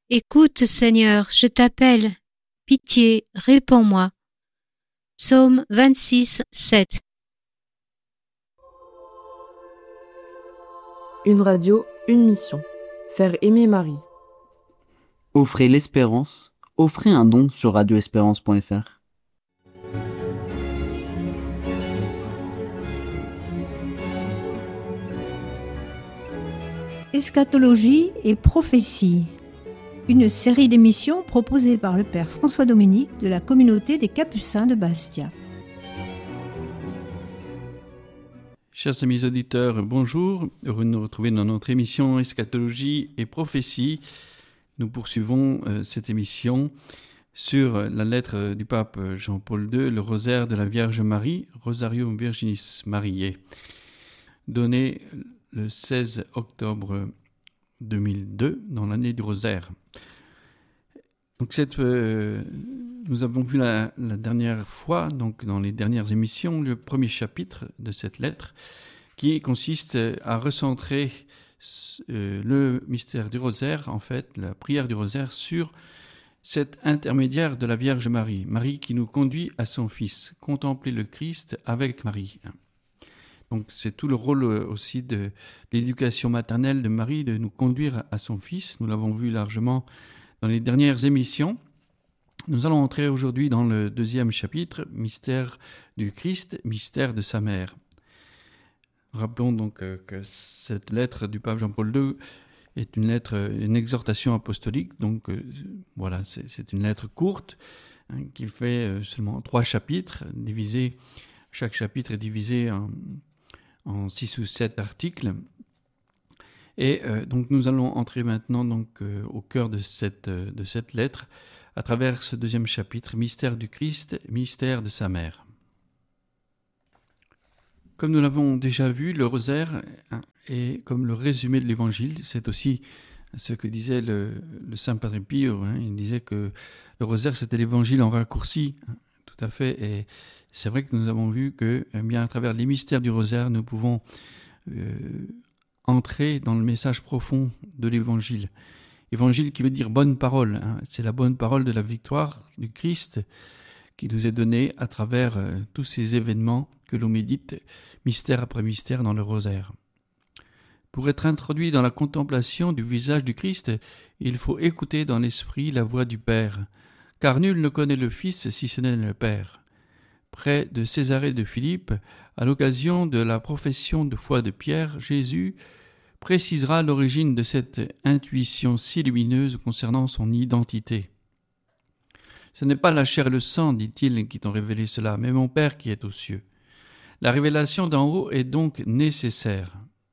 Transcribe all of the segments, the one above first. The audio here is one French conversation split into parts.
Écoute, Seigneur, je t'appelle. Pitié, réponds-moi. Psaume 26, 7. Une radio, une mission. Faire aimer Marie. Offrez l'espérance, offrez un don sur radioespérance.fr. Eschatologie et prophétie. Une série d'émissions proposée par le Père François-Dominique de la communauté des Capucins de Bastia. Chers amis auditeurs, bonjour. Heureux de nous retrouver dans notre émission Eschatologie et prophétie. Nous poursuivons cette émission sur la lettre du pape Jean-Paul II, le rosaire de la Vierge Marie, Rosarium Virginis Mariae, donné le 16 octobre 2002, dans l'année du rosaire. Donc nous avons vu la dernière fois, donc dans les dernières émissions, le premier chapitre de cette lettre qui consiste à recentrer le mystère du rosaire, en fait, la prière du rosaire, sur cet intermédiaire de la Vierge Marie, Marie qui nous conduit à son Fils, contempler le Christ avec Marie. Donc c'est tout le rôle aussi de l'éducation maternelle de Marie, de nous conduire à son Fils. Nous l'avons vu largement dans les dernières émissions. Nous allons entrer aujourd'hui dans le deuxième chapitre, mystère du Christ, mystère de sa mère. Rappelons donc que cette lettre du pape Jean-Paul II est une exhortation apostolique. Donc voilà, c'est une lettre courte qui fait seulement 3 chapitres, divisés. Chaque chapitre est divisé en 6 ou 7 articles. Et donc nous allons entrer maintenant donc, au cœur de cette lettre à travers ce deuxième chapitre, mystère du Christ, mystère de sa mère. Comme nous l'avons déjà vu, le rosaire est comme le résumé de l'Évangile. C'est aussi ce que disait le Saint Padre Pio. Il disait que le rosaire, c'était l'Évangile en raccourci. Tout à fait. Et c'est vrai que nous avons vu que, bien, à travers les mystères du rosaire, nous pouvons entrer dans le message profond de l'Évangile. Évangile qui veut dire bonne parole. C'est la bonne parole de la victoire du Christ qui nous est donnée à travers tous ces événements que l'on médite, mystère après mystère, dans le rosaire. Pour être introduit dans la contemplation du visage du Christ, il faut écouter dans l'esprit la voix du Père, car nul ne connaît le Fils si ce n'est le Père. Près de Césarée de Philippe, à l'occasion de la profession de foi de Pierre, Jésus précisera l'origine de cette intuition si lumineuse concernant son identité. Ce n'est pas la chair et le sang, dit-il, qui t'ont révélé cela, mais mon Père qui est aux cieux. La révélation d'en haut est donc nécessaire.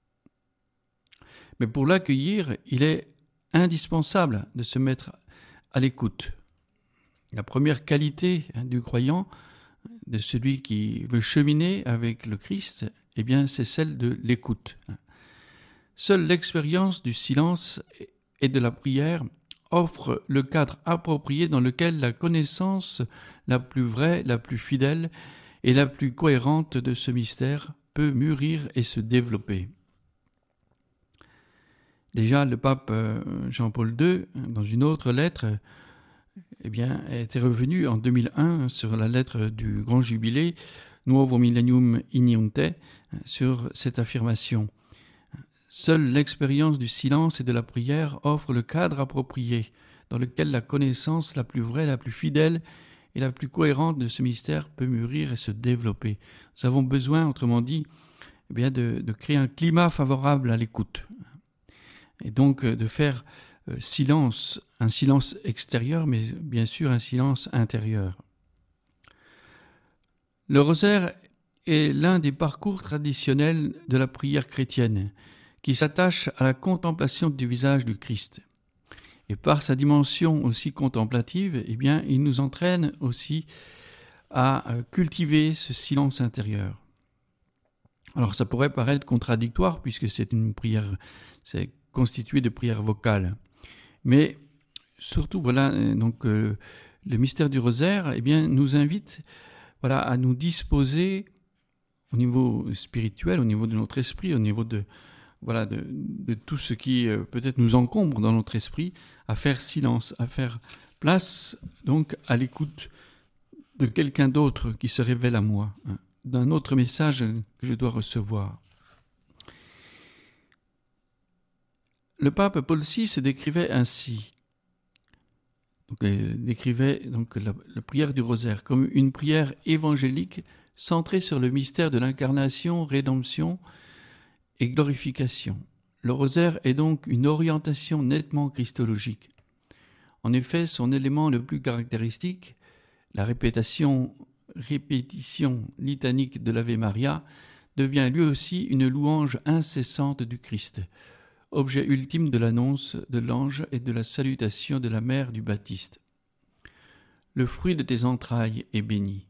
Mais pour l'accueillir, il est indispensable de se mettre à l'écoute. La première qualité du croyant, de celui qui veut cheminer avec le Christ, eh bien, c'est celle de l'écoute. Seule l'expérience du silence et de la prière offre le cadre approprié dans lequel la connaissance la plus vraie, la plus fidèle et la plus cohérente de ce mystère peut mûrir et se développer. Déjà, le pape Jean-Paul II, dans une autre lettre, était revenu en 2001 sur la lettre du Grand Jubilé, Nuovo Millennium Ignunte, sur cette affirmation. Seule l'expérience du silence et de la prière offre le cadre approprié dans lequel la connaissance la plus vraie, la plus fidèle et la plus cohérente de ce mystère peut mûrir et se développer. Nous avons besoin, autrement dit, de créer un climat favorable à l'écoute et donc de faire silence, un silence extérieur, mais bien sûr un silence intérieur. Le rosaire est l'un des parcours traditionnels de la prière chrétienne, qui s'attache à la contemplation du visage du Christ. Et par sa dimension aussi contemplative, il nous entraîne aussi à cultiver ce silence intérieur. Alors ça pourrait paraître contradictoire puisque c'est une prière, c'est constitué de prières vocales. Mais surtout, le mystère du rosaire, nous invite, à nous disposer au niveau spirituel, au niveau de notre esprit, au niveau de de tout ce qui peut-être nous encombre dans notre esprit, à faire silence, à faire place donc à l'écoute de quelqu'un d'autre qui se révèle à moi, d'un autre message que je dois recevoir. Le pape Paul VI se décrivait ainsi. Décrivait la prière du rosaire comme une prière évangélique centrée sur le mystère de l'incarnation, rédemption et glorification. Le rosaire est donc une orientation nettement christologique. En effet, son élément le plus caractéristique, la répétition litanique de l'Ave Maria, devient lui aussi une louange incessante du Christ, objet ultime de l'annonce de l'ange et de la salutation de la mère du Baptiste. Le fruit de tes entrailles est béni.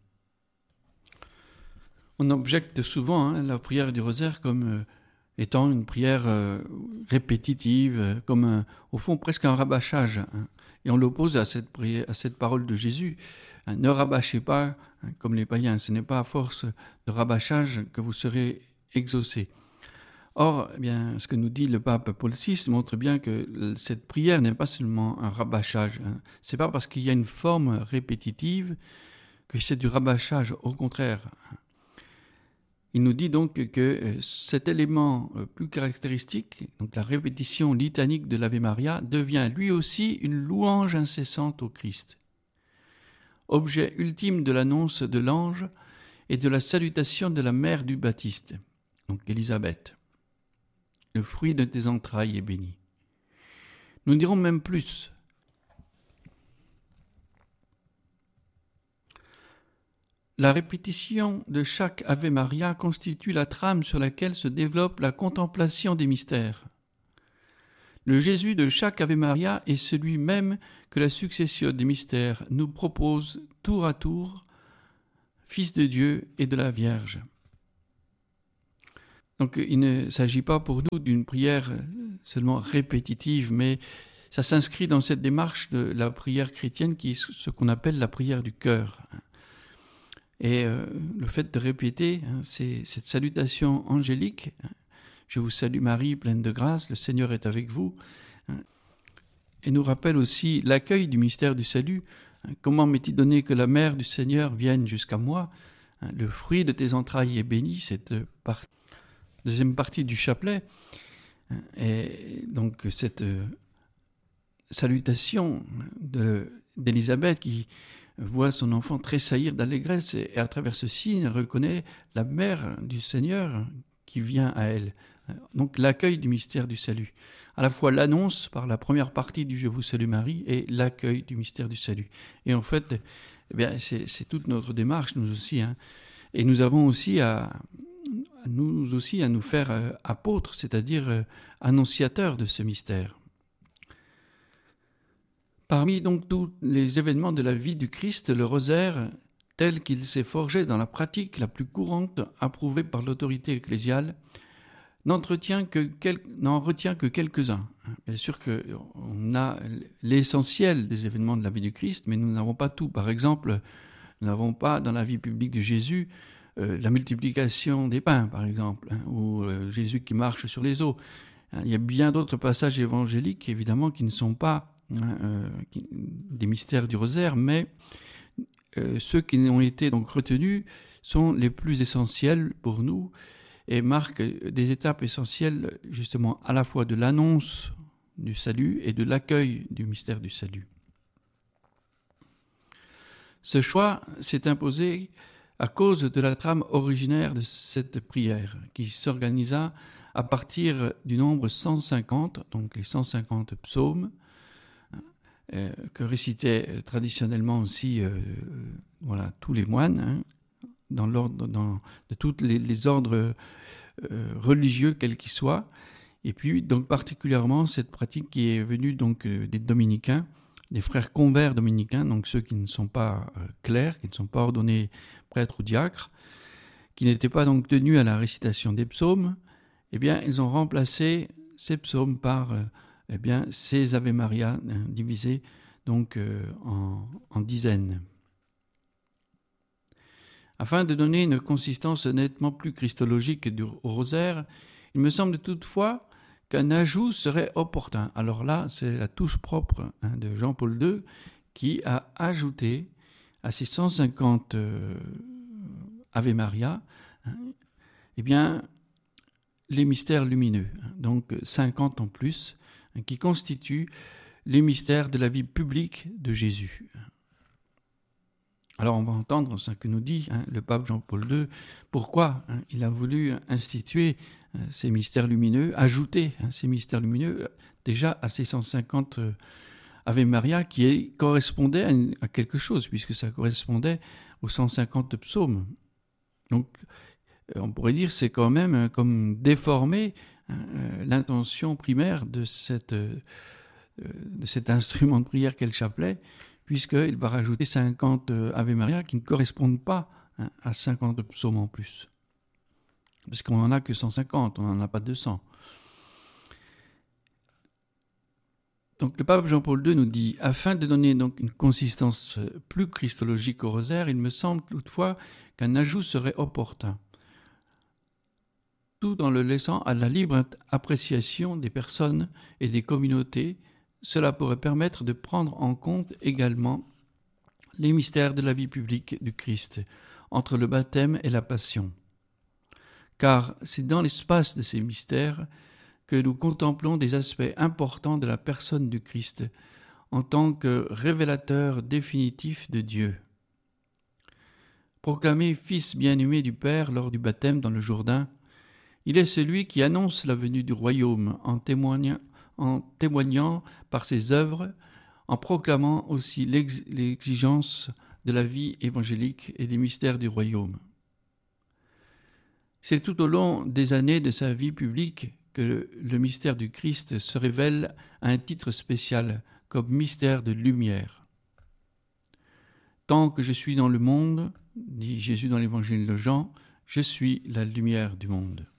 On objecte souvent la prière du rosaire comme étant une prière répétitive, comme au fond presque un rabâchage. Et on l'oppose à cette parole de Jésus. Ne rabâchez pas, comme les païens, ce n'est pas à force de rabâchage que vous serez exaucés. Or, ce que nous dit le pape Paul VI montre bien que cette prière n'est pas seulement un rabâchage. C'est pas parce qu'il y a une forme répétitive que c'est du rabâchage, au contraire. Il nous dit donc que cet élément plus caractéristique, donc la répétition litanique de l'Ave Maria, devient lui aussi une louange incessante au Christ. Objet ultime de l'annonce de l'ange et de la salutation de la mère du Baptiste, donc Élisabeth. Le fruit de tes entrailles est béni. Nous dirons même plus. La répétition de chaque Ave Maria constitue la trame sur laquelle se développe la contemplation des mystères. Le Jésus de chaque Ave Maria est celui même que la succession des mystères nous propose tour à tour, Fils de Dieu et de la Vierge. Donc il ne s'agit pas pour nous d'une prière seulement répétitive, mais ça s'inscrit dans cette démarche de la prière chrétienne qui est ce qu'on appelle la prière du cœur. Et le fait de répéter c'est cette salutation angélique, je vous salue Marie, pleine de grâce, le Seigneur est avec vous, et nous rappelle aussi l'accueil du mystère du salut. Comment m'est-il donné que la mère du Seigneur vienne jusqu'à moi? Le fruit de tes entrailles est béni, cette deuxième partie du chapelet. Et donc cette salutation d'Élisabeth qui voit son enfant tressaillir d'allégresse et à travers ce signe reconnaît la mère du Seigneur qui vient à elle. Donc l'accueil du mystère du salut. À la fois l'annonce par la première partie du Je vous salue Marie et l'accueil du mystère du salut. Et en fait, c'est toute notre démarche, nous aussi. Et nous avons aussi à nous faire apôtres, c'est-à-dire annonciateurs de ce mystère. Parmi donc tous les événements de la vie du Christ, le rosaire, tel qu'il s'est forgé dans la pratique la plus courante, approuvée par l'autorité ecclésiale, n'en retient que quelques-uns. Bien sûr qu'on a l'essentiel des événements de la vie du Christ, mais nous n'avons pas tout. Par exemple, nous n'avons pas dans la vie publique de Jésus la multiplication des pains, par exemple, ou Jésus qui marche sur les eaux. Il y a bien d'autres passages évangéliques, évidemment, qui ne sont pas des mystères du rosaire, mais ceux qui ont été donc retenus sont les plus essentiels pour nous et marquent des étapes essentielles justement à la fois de l'annonce du salut et de l'accueil du mystère du salut. Ce choix s'est imposé à cause de la trame originaire de cette prière qui s'organisa à partir du nombre 150, donc les 150 psaumes, que récitaient traditionnellement aussi tous les moines, dans l'ordre de tous les ordres religieux quels qu'ils soient, et puis donc particulièrement cette pratique qui est venue donc des dominicains, des frères convers dominicains, donc ceux qui ne sont pas clercs, qui ne sont pas ordonnés prêtres ou diacres, qui n'étaient pas donc tenus à la récitation des psaumes. Eh bien ils ont remplacé ces psaumes par ces Ave Maria divisés donc en dizaines. Afin de donner une consistance nettement plus christologique au rosaire, Il me semble toutefois qu'un ajout serait opportun. Alors là, c'est la touche propre de Jean-Paul II qui a ajouté à ces 150 Ave Maria, eh bien, les mystères lumineux, donc 50 en plus, qui constituent les mystères de la vie publique de Jésus. Alors on va entendre ce que nous dit le pape Jean-Paul II, pourquoi il a voulu instituer ces mystères lumineux, ajouter ces mystères lumineux déjà à ces 150 Ave Maria qui correspondaient à quelque chose, puisque ça correspondait aux 150 psaumes. Donc on pourrait dire que c'est quand même comme déformer l'intention primaire de cet instrument de prière qu'est le chapelet, puisqu'il va rajouter 50 Ave Maria qui ne correspondent pas à 50 psaumes en plus. Parce qu'on n'en a que 150, on n'en a pas 200. Donc le pape Jean-Paul II nous dit, afin de donner donc une consistance plus christologique au rosaire, il me semble toutefois qu'un ajout serait opportun, tout en le laissant à la libre appréciation des personnes et des communautés. Cela pourrait permettre de prendre en compte également les mystères de la vie publique du Christ, entre le baptême et la passion. Car c'est dans l'espace de ces mystères que nous contemplons des aspects importants de la personne du Christ, en tant que révélateur définitif de Dieu. Proclamé Fils bien-aimé du Père lors du baptême dans le Jourdain, il est celui qui annonce la venue du royaume en témoignant par ses œuvres, en proclamant aussi l'exigence de la vie évangélique et des mystères du royaume. C'est tout au long des années de sa vie publique que le mystère du Christ se révèle à un titre spécial, comme mystère de lumière. Tant que je suis dans le monde, dit Jésus dans l'évangile de Jean, je suis la lumière du monde.